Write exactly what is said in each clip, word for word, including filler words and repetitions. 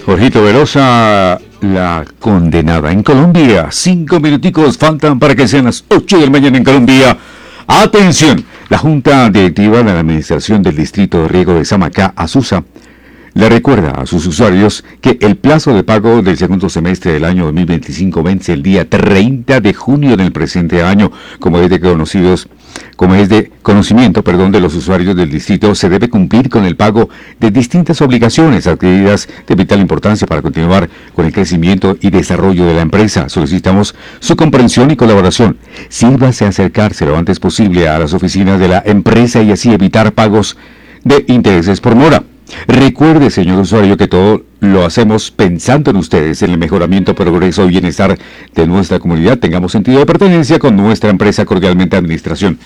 Jorgito Velosa, la condenada en Colombia. Cinco minuticos faltan para que sean las ocho de la mañana en Colombia. Atención, la Junta Directiva de la Administración del Distrito de Riego de Samacá, ASUSA, le recuerda a sus usuarios que el plazo de pago del segundo semestre del año dos mil veinticinco vence el día treinta de junio del presente año. Como es de conocidos, como es de conocimiento, perdón, de los usuarios del distrito, se debe cumplir con el pago de distintas obligaciones adquiridas de vital importancia para continuar con el crecimiento y desarrollo de la empresa. Solicitamos su comprensión y colaboración. Sírvase a acercarse lo antes posible a las oficinas de la empresa y así evitar pagos de intereses por mora. Recuerde, señor usuario, que todo lo hacemos pensando en ustedes, en el mejoramiento, progreso y bienestar de nuestra comunidad. Tengamos sentido de pertenencia con nuestra empresa. Cordialmente, Administración.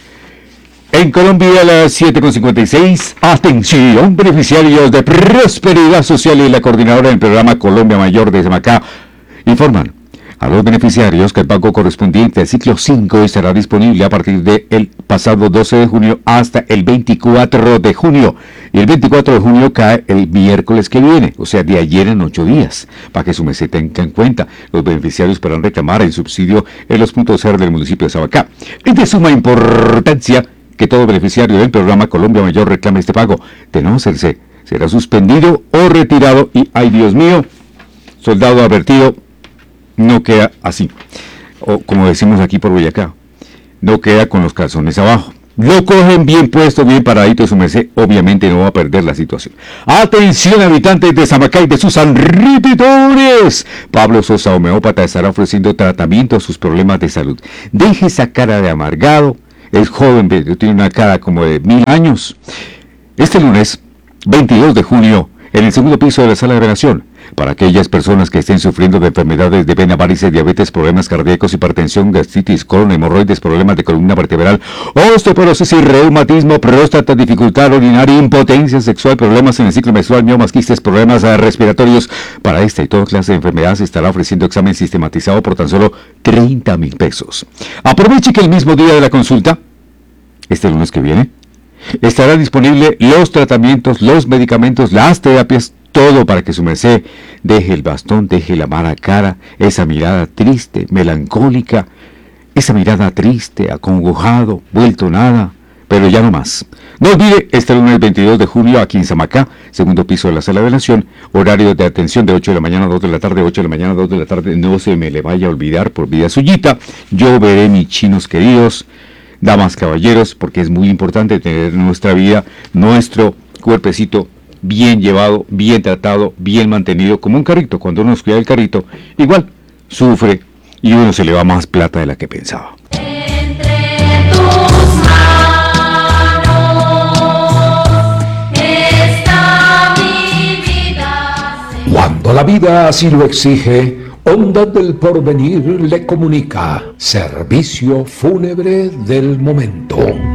En Colombia, a las siete con cincuenta y seis. Atención, beneficiarios de Prosperidad Social y la coordinadora del programa Colombia Mayor de Samacá informan a los beneficiarios que el pago correspondiente al ciclo cinco estará disponible a partir del pasado doce de junio hasta el veinticuatro de junio. Y el veinticuatro de junio cae el miércoles que viene, o sea, de ayer en ocho días. Para que su merced tenga en cuenta, los beneficiarios podrán reclamar el subsidio en los puntos C E R del municipio de Samacá. Es de suma importancia que todo beneficiario del programa Colombia Mayor reclame este pago. De no hacerse, será suspendido o retirado y, ay Dios mío, soldado advertido, no queda así, o como decimos aquí por Boyacá, no queda con los calzones abajo. Lo cogen bien puesto, bien paradito, su merced, obviamente no va a perder la situación. Atención, habitantes de Samacá y de sus alrededores. Pablo Sosa, homeópata, estará ofreciendo tratamiento a sus problemas de salud. Deje esa cara de amargado, es joven, tiene una cara como de mil años. Este lunes, veintidós de junio, en el segundo piso de la Sala de Venación, para aquellas personas que estén sufriendo de enfermedades de vena, varices, diabetes, problemas cardíacos, hipertensión, gastritis, colon, hemorroides, problemas de columna vertebral, osteoporosis y reumatismo, próstata, dificultad urinaria, impotencia sexual, problemas en el ciclo menstrual, miomas, quistes, problemas respiratorios. Para esta y toda clase de enfermedades se estará ofreciendo examen sistematizado por tan solo treinta mil pesos. Aproveche que el mismo día de la consulta, este lunes que viene, estará disponible los tratamientos, los medicamentos, las terapias, todo para que su merced deje el bastón, deje la mala cara, esa mirada triste, melancólica, esa mirada triste, acongojado, vuelto nada, pero ya no más. No olvide, este lunes veintidós de julio aquí en Samacá, segundo piso de la Sala de Nación, horario de atención de ocho de la mañana a dos de la tarde, ocho de la mañana a dos de la tarde, no se me le vaya a olvidar por vida suyita. Yo veré, mis chinos queridos, damas, caballeros, porque es muy importante tener en nuestra vida nuestro cuerpecito bien llevado, bien tratado, bien mantenido, como un carrito. Cuando uno nos cuida el carrito, igual sufre y uno se le va más plata de la que pensaba. Entre tus manos está mi vida. Cuando la vida así lo exige, Ondas del Porvenir le comunica servicio fúnebre del momento.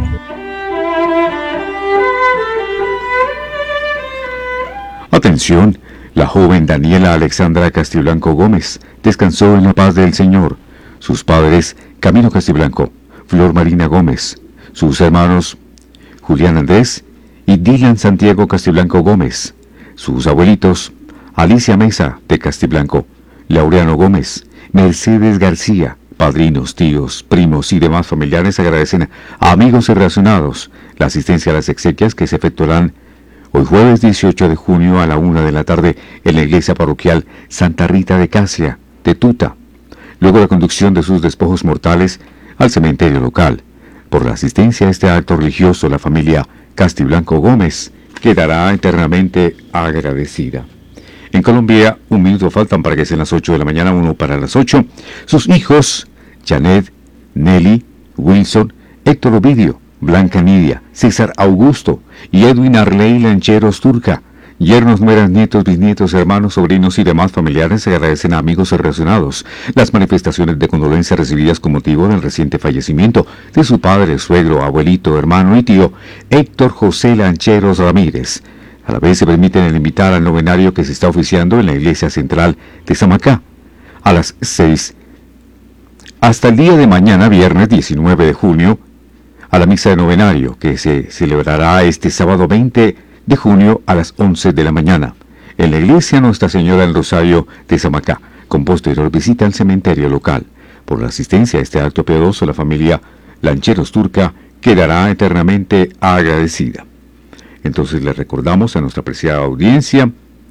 Atención, la joven Daniela Alexandra Castiblanco Gómez descansó en la paz del Señor. Sus padres, Camilo Castiblanco, Flor Marina Gómez, sus hermanos, Julián Andrés y Dylan Santiago Castiblanco Gómez, sus abuelitos, Alicia Mesa de Castiblanco, Laureano Gómez, Mercedes García, padrinos, tíos, primos y demás familiares agradecen a amigos y relacionados la asistencia a las exequias que se efectuarán hoy jueves dieciocho de junio a la una de la tarde en la iglesia parroquial Santa Rita de Casia, de Tuta. Luego la conducción de sus despojos mortales al cementerio local. Por la asistencia a este acto religioso, la familia Castiblanco Gómez quedará eternamente agradecida. En Colombia, un minuto faltan para que sean las ocho de la mañana, uno para las ocho. Sus hijos, Janet, Nelly, Wilson, Héctor Ovidio, Blanca Nidia, César Augusto y Edwin Arley Lancheros Turca, yernos, nueras, nietos, bisnietos, hermanos, sobrinos y demás familiares se agradecen a amigos y relacionados las manifestaciones de condolencia recibidas con motivo del reciente fallecimiento de su padre, suegro, abuelito, hermano y tío, Héctor José Lancheros Ramírez. A la vez se permiten el invitar al novenario que se está oficiando en la iglesia central de Samacá a las seis hasta el día de mañana, viernes diecinueve de junio, a la misa de novenario que se celebrará este sábado veinte de junio a las once de la mañana. en la iglesia Nuestra Señora del Rosario de Samacá, con posterior visita al cementerio local. Por la asistencia a este acto piadoso, la familia Lancheros Turca quedará eternamente agradecida. Entonces le recordamos a nuestra apreciada audiencia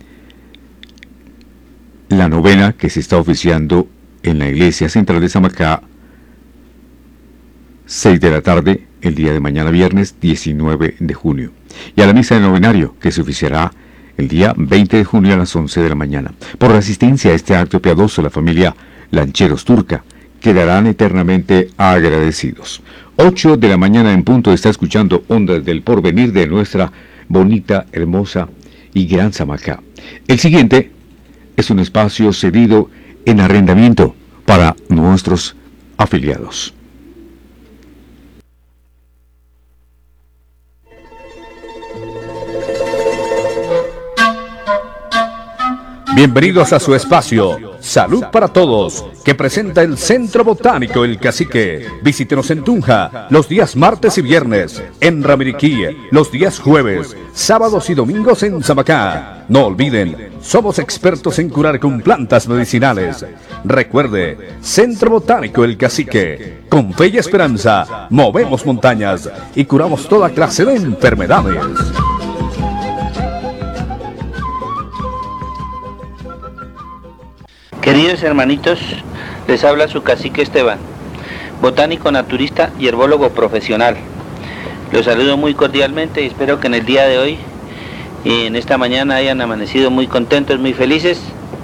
la novena que se está oficiando en la iglesia central de Samacá, seis de la tarde, el día de mañana viernes diecinueve de junio, y a la misa de novenario que se oficiará el día veinte de junio a las once de la mañana. Por la asistencia a este acto piadoso, la familia Lancheros Turca quedarán eternamente agradecidos. ocho de la mañana en punto está escuchando Ondas del Porvenir de nuestra bonita, hermosa y gran Samacá. El siguiente es un espacio cedido en arrendamiento para nuestros afiliados. Bienvenidos a su espacio Salud para Todos, que presenta el Centro Botánico El Cacique. Visítenos en Tunja los días martes y viernes, en Ramiriquí los días jueves, sábados y domingos en Samacá. No olviden, somos expertos en curar con plantas medicinales. Recuerde, Centro Botánico El Cacique. Con fe y esperanza, movemos montañas y curamos toda clase de enfermedades. Queridos hermanitos, les habla su cacique Esteban, botánico naturista y herbólogo profesional. Los saludo muy cordialmente y espero que en el día de hoy y en esta mañana hayan amanecido muy contentos, muy felices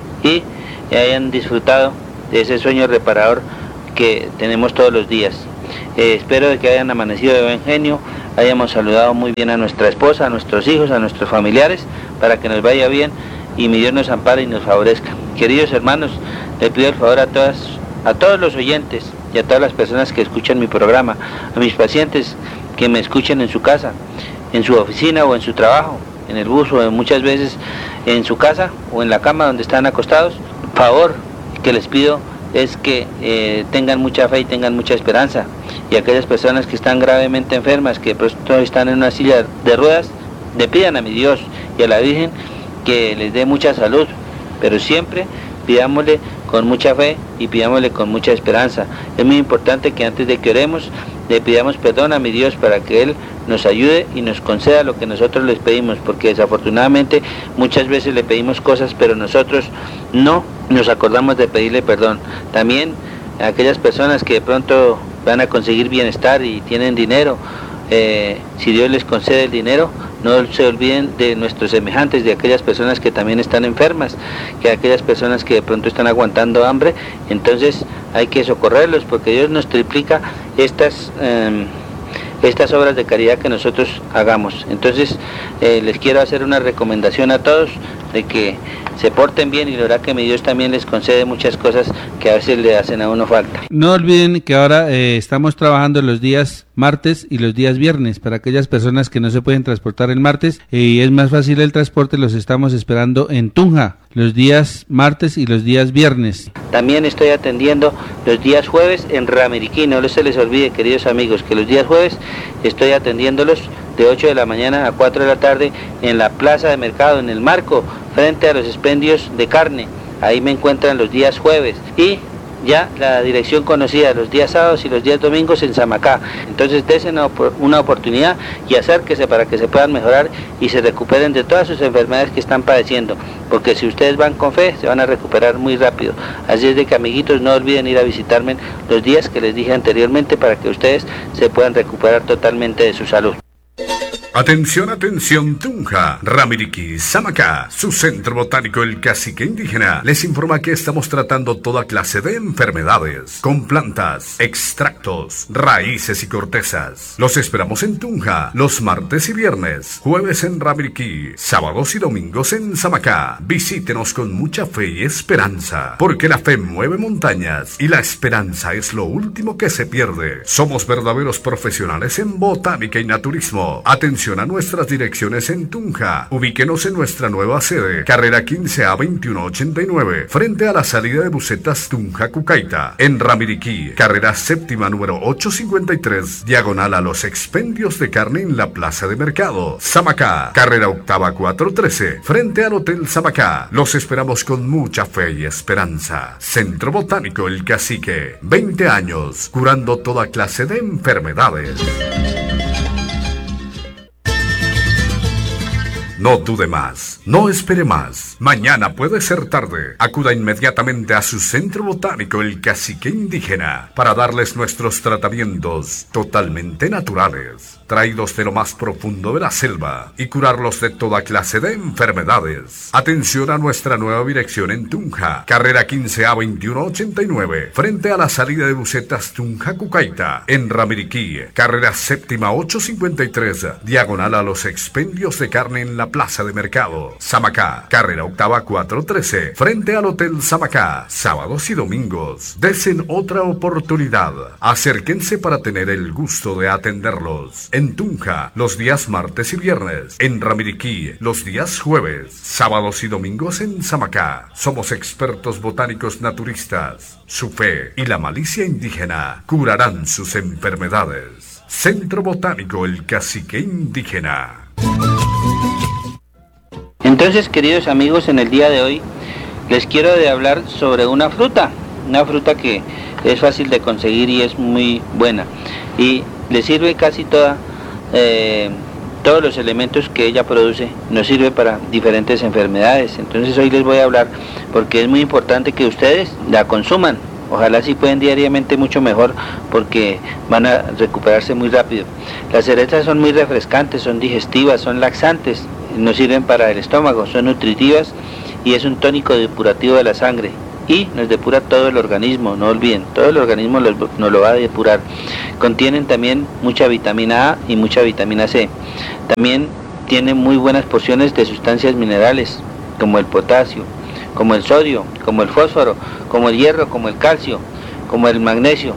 y hayan disfrutado de ese sueño reparador que tenemos todos los días. Eh, espero de que hayan amanecido de buen genio, hayamos saludado muy bien a nuestra esposa, a nuestros hijos, a nuestros familiares, para que nos vaya bien y mi Dios nos ampare y nos favorezca. Queridos hermanos, le pido el favor a todas, a todos los oyentes y a todas las personas que escuchan mi programa, a mis pacientes que me escuchen en su casa, en su oficina o en su trabajo, en el bus o muchas veces en su casa o en la cama donde están acostados. El favor que les pido es que eh, tengan mucha fe y tengan mucha esperanza, y aquellas personas que están gravemente enfermas, que pronto están en una silla de ruedas, le pidan a mi Dios y a la Virgen que les dé mucha salud, pero siempre pidámosle con mucha fe y pidámosle con mucha esperanza. Es muy importante que antes de que oremos le pidamos perdón a mi Dios para que Él nos ayude y nos conceda lo que nosotros les pedimos, porque desafortunadamente muchas veces le pedimos cosas pero nosotros no nos acordamos de pedirle perdón. También a aquellas personas que de pronto van a conseguir bienestar y tienen dinero, eh, si Dios les concede el dinero, no se olviden de nuestros semejantes, de aquellas personas que también están enfermas, que aquellas personas que de pronto están aguantando hambre. Entonces hay que socorrerlos, porque Dios nos triplica estas eh, estas obras de caridad que nosotros hagamos. Entonces eh, les quiero hacer una recomendación a todos de que se porten bien, y la verdad que mi Dios también les concede muchas cosas que a veces le hacen a uno falta. No olviden que ahora eh, estamos trabajando los días martes y los días viernes para aquellas personas que no se pueden transportar el martes y es más fácil el transporte. Los estamos esperando en Tunja los días martes y los días viernes. También estoy atendiendo los días jueves en Ramiriquí. No se les olvide, queridos amigos, que los días jueves estoy atendiéndolos de ocho de la mañana a cuatro de la tarde en la plaza de mercado, en el marco, frente a los expendios de carne. Ahí me encuentran los días jueves, y ya la dirección conocida los días sábados y los días domingos en Samacá. Entonces desen una, una oportunidad y acérquese para que se puedan mejorar y se recuperen de todas sus enfermedades que están padeciendo, porque si ustedes van con fe se van a recuperar muy rápido. Así es de que, amiguitos, no olviden ir a visitarme los días que les dije anteriormente para que ustedes se puedan recuperar totalmente de su salud. Atención, atención, Tunja, Ramiriquí, Samacá, su centro botánico El Cacique Indígena les informa que estamos tratando toda clase de enfermedades con plantas, extractos, raíces y cortezas. Los esperamos en Tunja los martes y viernes, jueves en Ramiriquí, sábados y domingos en Samacá. Visítenos con mucha fe y esperanza, porque la fe mueve montañas y la esperanza es lo último que se pierde. Somos verdaderos profesionales en botánica y naturismo. Atención Atención a nuestras direcciones en Tunja. Ubíquenos en nuestra nueva sede, carrera quince A veintiuno ochenta y nueve, frente a la salida de Bucetas Tunja Cucaita. En Ramiriquí, carrera séptima número ochocientos cincuenta y tres, diagonal a los expendios de carne en la plaza de mercado. Samacá, carrera octava cuatrocientos trece, frente al Hotel Samacá. Los esperamos con mucha fe y esperanza. Centro Botánico El Cacique, veinte años, curando toda clase de enfermedades. No dude más, no espere más. Mañana puede ser tarde. Acuda inmediatamente a su Centro Botánico El Cacique Indígena para darles nuestros tratamientos totalmente naturales, traídos de lo más profundo de la selva, y curarlos de toda clase de enfermedades. Atención a nuestra nueva dirección en Tunja, carrera quince A veintiuno ochenta y nueve, frente a la salida de Bucetas Tunja Cucaita. En Ramiriquí, carrera séptima ochocientos cincuenta y tres, diagonal a los expendios de carne en la plaza de mercado. Samacá, carrera octava cuatrocientos trece, frente al Hotel Samacá. Sábados y domingos, desen otra oportunidad. Acérquense para tener el gusto de atenderlos. En Tunja, los días martes y viernes. En Ramiriquí, los días jueves. Sábados y domingos en Samacá. Somos expertos botánicos naturistas. Su fe y la malicia indígena curarán sus enfermedades. Centro Botánico El Cacique Indígena. Entonces, queridos amigos, en el día de hoy les quiero de hablar sobre una fruta, una fruta que es fácil de conseguir y es muy buena, y le sirve casi toda, eh, todos los elementos que ella produce, nos sirve para diferentes enfermedades. Entonces hoy les voy a hablar porque es muy importante que ustedes la consuman. Ojalá sí pueden diariamente mucho mejor, porque van a recuperarse muy rápido. Las cerezas son muy refrescantes, son digestivas, son laxantes, nos sirven para el estómago, son nutritivas y es un tónico depurativo de la sangre y nos depura todo el organismo, no olviden, todo el organismo nos lo va a depurar. Contienen también mucha vitamina A y mucha vitamina C. También tienen muy buenas porciones de sustancias minerales, como el potasio, como el sodio, como el fósforo, como el hierro, como el calcio, como el magnesio,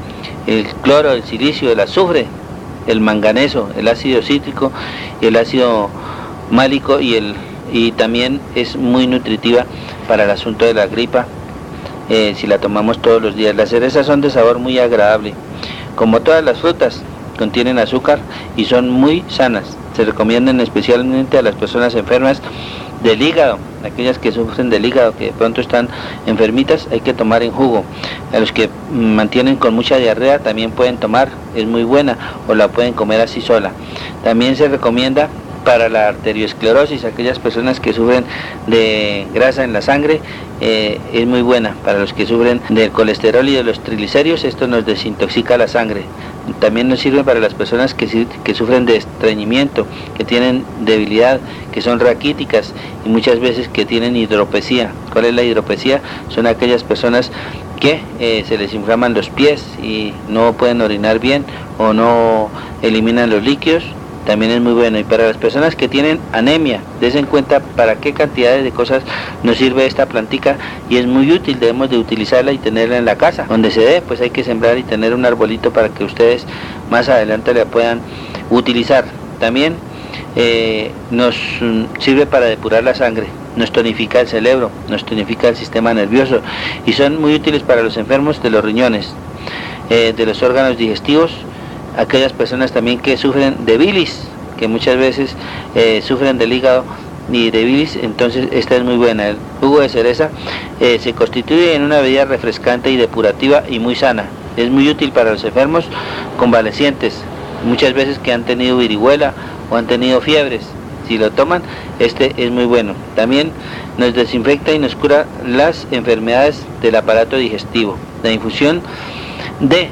el cloro, el silicio, el azufre, el manganeso, el ácido cítrico, el ácido málico y el y también es muy nutritiva para el asunto de la gripa, eh, si la tomamos todos los días. Las cerezas son de sabor muy agradable. Como todas las frutas, contienen azúcar y son muy sanas. Se recomiendan especialmente a las personas enfermas del hígado, aquellas que sufren del hígado, que de pronto están enfermitas, hay que tomar en jugo. A los que mantienen con mucha diarrea también pueden tomar, es muy buena, o la pueden comer así sola. También se recomienda para la arteriosclerosis, aquellas personas que sufren de grasa en la sangre, eh, es muy buena. Para los que sufren del colesterol y de los triglicéridos, esto nos desintoxica la sangre. También nos sirve para las personas que, que sufren de estreñimiento, que tienen debilidad, que son raquíticas y muchas veces que tienen hidropesía. ¿Cuál es la hidropesía? Son aquellas personas que eh, se les inflaman los pies y no pueden orinar bien o no eliminan los líquidos. También es muy bueno. Y para las personas que tienen anemia, des en cuenta para qué cantidades de cosas nos sirve esta plantica y es muy útil. Debemos de utilizarla y tenerla en la casa. Donde se dé, pues hay que sembrar y tener un arbolito para que ustedes más adelante la puedan utilizar. También eh, nos sirve para depurar la sangre, nos tonifica el cerebro, nos tonifica el sistema nervioso y son muy útiles para los enfermos de los riñones, eh, de los órganos digestivos, aquellas personas también que sufren de bilis, que muchas veces eh, sufren del hígado y de bilis. Entonces esta es muy buena. El jugo de cereza eh, se constituye en una bebida refrescante y depurativa y muy sana. Es muy útil para los enfermos convalecientes, muchas veces que han tenido viruela o han tenido fiebres. Si lo toman, este es muy bueno. También nos desinfecta y nos cura las enfermedades del aparato digestivo. La infusión de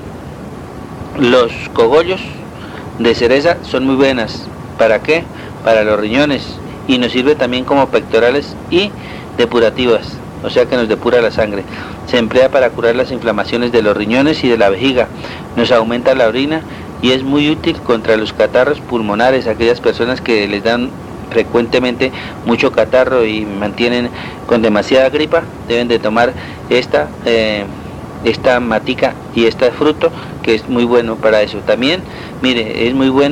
los cogollos de cereza son muy buenas. ¿Para qué? Para los riñones, y nos sirve también como pectorales y depurativas, o sea que nos depura la sangre. Se emplea para curar las inflamaciones de los riñones y de la vejiga, nos aumenta la orina y es muy útil contra los catarros pulmonares. Aquellas personas que les dan frecuentemente mucho catarro y mantienen con demasiada gripa, deben de tomar esta eh, esta matica y este fruto, que es muy bueno para eso. También, mire, es muy bueno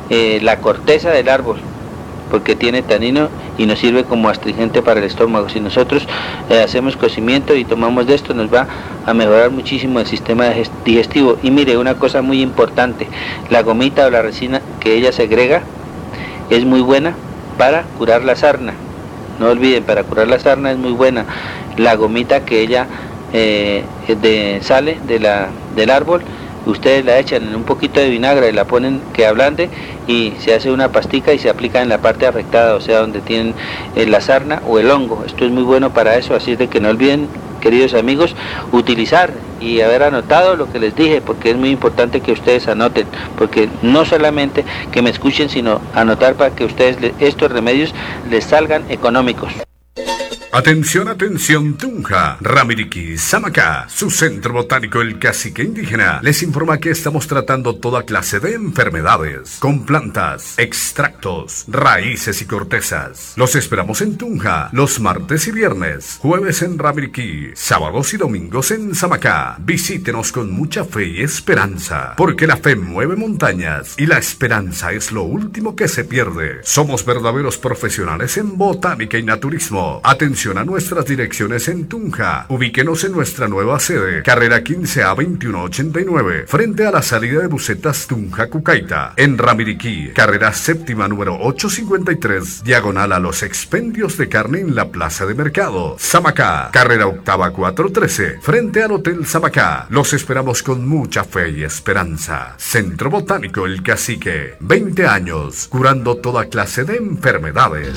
eh, la corteza del árbol, porque tiene tanino y nos sirve como astringente para el estómago. Si nosotros eh, hacemos cocimiento y tomamos de esto, nos va a mejorar muchísimo el sistema digestivo. Y mire, una cosa muy importante, la gomita o la resina que ella segrega es muy buena para curar la sarna. No olviden, para curar la sarna es muy buena la gomita que ella eh, de, sale de la, del árbol. Ustedes la echan en un poquito de vinagre y la ponen que ablande y se hace una pastica y se aplica en la parte afectada, o sea, donde tienen eh, la sarna o el hongo. Esto es muy bueno para eso, así de que no olviden, queridos amigos, utilizar y haber anotado lo que les dije, porque es muy importante que ustedes anoten, porque no solamente que me escuchen, sino anotar para que ustedes estos remedios les salgan económicos. Atención, atención, Tunja, Ramiriquí, Samacá, su centro botánico El Cacique Indígena, les informa que estamos tratando toda clase de enfermedades, con plantas, extractos, raíces y cortezas. Los esperamos en Tunja, los martes y viernes, jueves en Ramiriquí, sábados y domingos en Samacá. Visítenos con mucha fe y esperanza, porque la fe mueve montañas y la esperanza es lo último que se pierde. Somos verdaderos profesionales en botánica y naturismo. Atención a nuestras direcciones en Tunja. Ubíquenos en nuestra nueva sede, carrera quince A veintiuno ochenta y nueve, frente a la salida de busetas Tunja Cucaita. En Ramiriquí, carrera séptima número ochocientos cincuenta y tres, diagonal a los expendios de carne en la plaza de mercado. Samacá, carrera octava cuatrocientos trece, frente al Hotel Samacá. Los esperamos con mucha fe y esperanza. Centro Botánico El Cacique, veinte años, curando toda clase de enfermedades.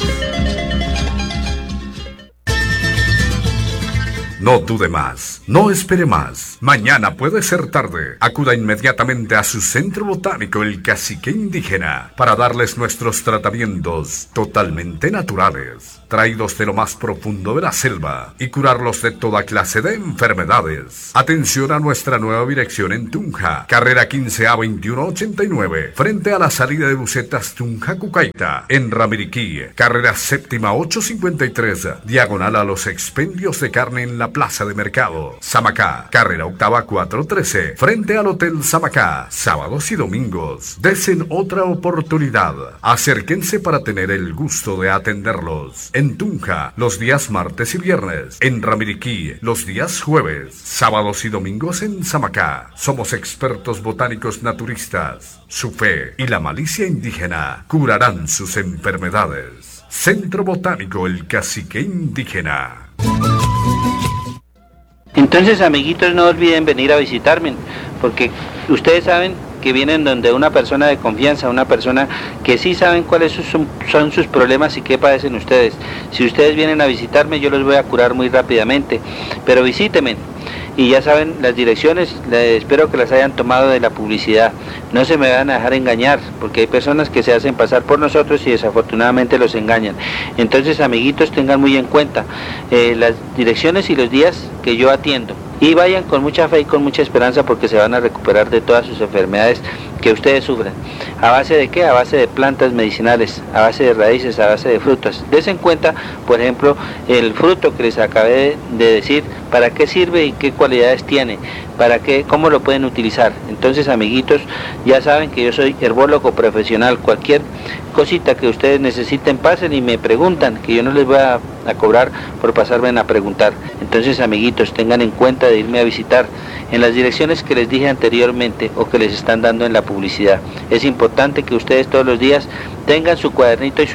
No dude más, no espere más. Mañana puede ser tarde. Acuda inmediatamente a su centro botánico El Cacique Indígena para darles nuestros tratamientos totalmente naturales, traídos de lo más profundo de la selva, y curarlos de toda clase de enfermedades. Atención a nuestra nueva dirección en Tunja, carrera quince A veintiuno ochenta y nueve, frente a la salida de busetas Tunja Cucaita. En Ramiriquí, carrera séptima ochocientos cincuenta y tres, diagonal a los expendios de carne en la plaza de mercado. Samacá, carrera octava cuatrocientos trece, frente al Hotel Samacá. Sábados y domingos. Desen otra oportunidad. Acérquense para tener el gusto de atenderlos. En Tunja, los días martes y viernes. En Ramiriquí, los días jueves. Sábados y domingos en Samacá. Somos expertos botánicos naturistas. Su fe y la malicia indígena curarán sus enfermedades. Centro Botánico El Cacique Indígena. Entonces, amiguitos, no olviden venir a visitarme, porque ustedes saben que vienen donde una persona de confianza, una persona que sí saben cuáles son, son sus problemas y qué padecen ustedes. Si ustedes vienen a visitarme, yo los voy a curar muy rápidamente, pero visítenme. Y ya saben las direcciones, espero que las hayan tomado de la publicidad. No se me van a dejar engañar, porque hay personas que se hacen pasar por nosotros y desafortunadamente los engañan. Entonces, amiguitos, tengan muy en cuenta eh, las direcciones y los días que yo atiendo. Y vayan con mucha fe y con mucha esperanza, porque se van a recuperar de todas sus enfermedades que ustedes sufren. ¿A base de qué? A base de plantas medicinales, a base de raíces, a base de frutas. Des en cuenta, por ejemplo, el fruto que les acabé de decir, para qué sirve y qué cualidades tiene, para qué, cómo lo pueden utilizar. Entonces, amiguitos, ya saben que yo soy herbólogo profesional. Cualquier cosita que ustedes necesiten, pasen y me preguntan, que yo no les voy a, a cobrar por pasarme a preguntar. Entonces, amiguitos, tengan en cuenta de irme a visitar en las direcciones que les dije anteriormente o que les están dando en la publicidad. Es importante que ustedes todos los días tengan su cuadernito y su